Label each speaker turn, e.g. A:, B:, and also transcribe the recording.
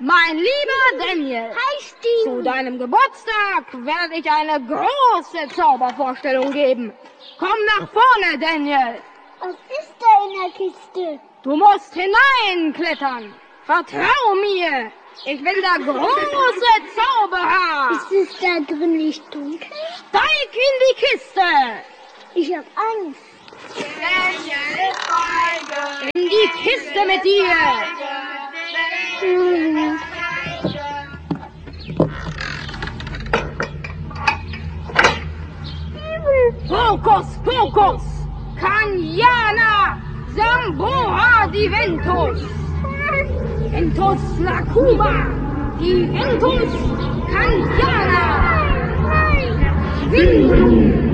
A: Mein lieber Daniel, zu deinem Geburtstag werde ich eine große Zaubervorstellung geben. Komm nach vorne, Daniel.
B: Was ist da in der Kiste?
A: Du musst hineinklettern. Vertrau mir. Ich will da große Zauber haben.
B: Ist es da drin nicht dunkel?
A: Steig in die Kiste.
B: Ich hab Angst.
A: In die Kiste mit dir. Hokus Pokus, Kanyana, Samboa Diventus, Ventus Nakuma, Diventus Kanyana.
B: Nein!